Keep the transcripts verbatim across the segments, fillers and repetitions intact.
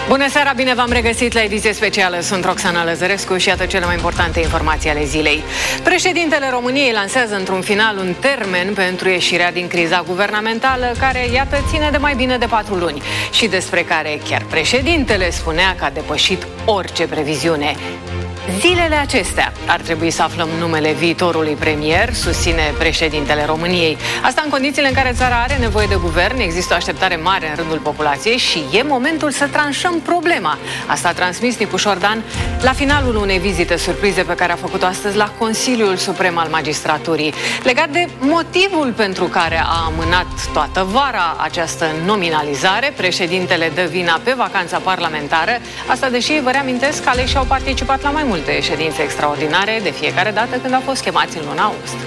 Bună seara, bine v-am regăsit la ediție specială. Sunt Roxana Lăzărescu și iată cele mai importante informații ale zilei. Președintele României lansează într-un final un termen pentru ieșirea din criza guvernamentală, care, iată, ține de mai bine de patru luni și despre care chiar președintele spunea că a depășit orice previziune. Zilele acestea ar trebui să aflăm numele viitorului premier, susține președintele României. Asta în condițiile în care țara are nevoie de guvern, există o așteptare mare în rândul populației și e momentul să tranșăm problema. Asta a transmis Nicușor Dan la finalul unei vizite surprize pe care a făcut-o astăzi la Consiliul Suprem al Magistraturii. Legat de motivul pentru care a amânat toată vara această nominalizare, președintele dă vina pe vacanța parlamentară. Asta deși, vă reamintesc, că aleșii au participat la mai mult multe ședințe extraordinare de fiecare dată când au fost chemați în luna august.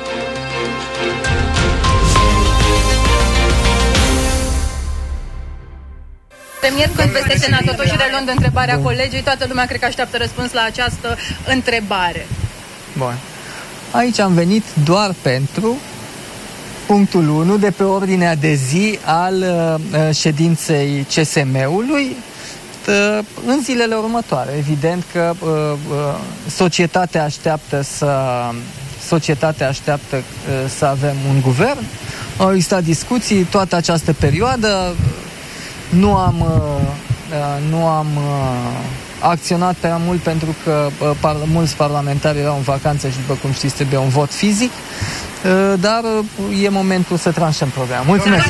Premier, când peste Senat, totuși reluând întrebarea colegii, toată lumea cred că așteaptă răspuns la această întrebare. Bun. Aici am venit doar pentru punctul unu de pe ordinea de zi al uh, ședinței C S M-ului, în zilele următoare. Evident că uh, uh, societatea așteaptă să societatea așteaptă uh, să avem un guvern. Au existat discuții toată această perioadă. Nu am uh, uh, nu am uh, acționat prea mult pentru că uh, par, mulți parlamentari erau în vacanță și, după cum știți, trebuie un vot fizic. Uh, dar uh, e momentul să tranșăm programul. Mulțumesc!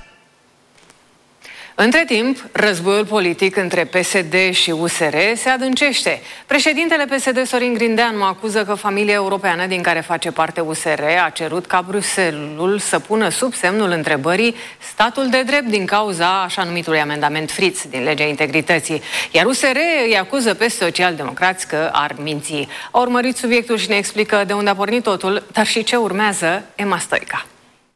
Între timp, războiul politic între P S D și U S R se adâncește. Președintele P S D, Sorin Grindeanu, acuză că familia europeană din care face parte U S R a cerut ca Bruxelles să pună sub semnul întrebării statul de drept din cauza așa numitului amendament Fritz din legea integrității. Iar U S R îi acuză pe socialdemocrați că ar minți. A urmărit subiectul și ne explică de unde a pornit totul, dar și ce urmează Emma Stoica.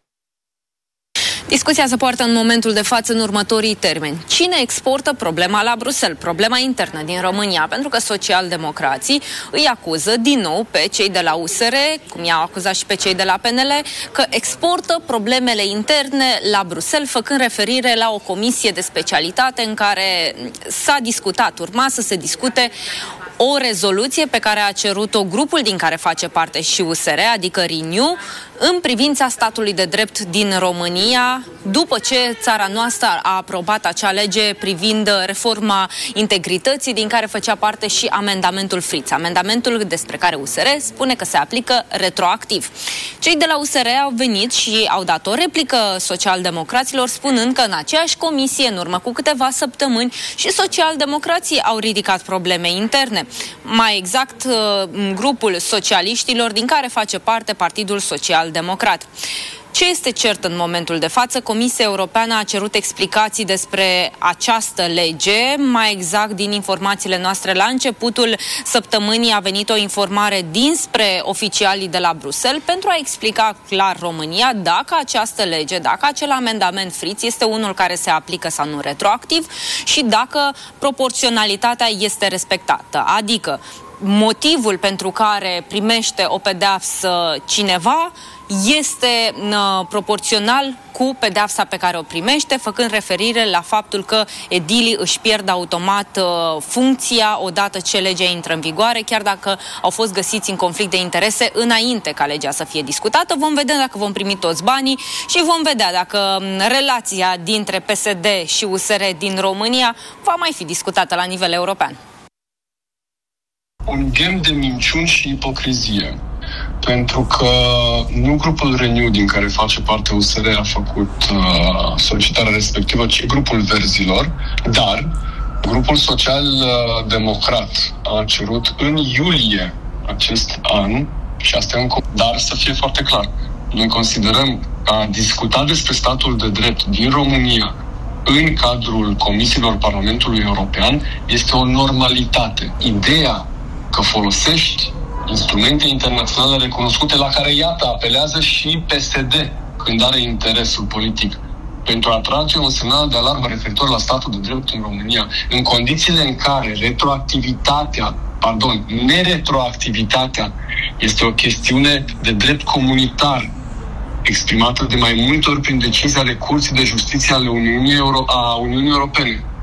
Discuția se poartă în momentul de față în următorii termeni. Cine exportă problema la Bruxelles, problema internă din România? Pentru că socialdemocrații îi acuză din nou pe cei de la U S R, cum i-au acuzat și pe cei de la P N L, că exportă problemele interne la Bruxelles, făcând referire la o comisie de specialitate în care s-a discutat, urma să se discute o rezoluție pe care a cerut-o grupul din care face parte și U S R, adică Renew, în privința statului de drept din România, după ce țara noastră a aprobat acea lege privind reforma integrității, din care făcea parte și amendamentul Fritz. Amendamentul despre care U S R spune că se aplică retroactiv. Cei de la U S R au venit și au dat o replică socialdemocraților, spunând că în aceeași comisie, în urmă cu câteva săptămâni, și socialdemocrații au ridicat probleme interne. Mai exact, grupul socialiștilor, din care face parte Partidul Social-Democrat. Ce este cert în momentul de față? Comisia Europeană a cerut explicații despre această lege. Mai exact, din informațiile noastre, la începutul săptămânii a venit o informare dinspre oficialii de la Bruxelles pentru a explica clar România dacă această lege, dacă acel amendament Fritz este unul care se aplică sau nu retroactiv și dacă proporționalitatea este respectată. Adică motivul pentru care primește o pedeapsă cineva este uh, proporțional cu pedeapsa pe care o primește, făcând referire la faptul că edilii își pierd automat uh, funcția odată ce legea intră în vigoare, chiar dacă au fost găsiți în conflict de interese înainte ca legea să fie discutată. Vom vedea dacă vom primi toți banii și vom vedea dacă relația dintre P S D și U S R din România va mai fi discutată la nivel european. Un ghem de minciuni și ipocrizie. Pentru că nu grupul Renew, din care face parte U S R, a făcut uh, solicitarea respectivă, ci grupul Verzilor, dar grupul Social-Democrat a cerut în iulie acest an, și asta e un... Dar să fie foarte clar, noi considerăm că a discuta despre statul de drept din România în cadrul comisiilor Parlamentului European este o normalitate. Ideea că folosești instrumente internaționale recunoscute la care, iată, apelează și P S D când are interesul politic pentru a trage un semnal de alarmă referitor la statul de drept în România, în condițiile în care retroactivitatea, pardon, neretroactivitatea este o chestiune de drept comunitar exprimată de mai multe ori prin decizii ale Curții de Justiție ale Uniunii, Euro- a Uniunii Europene.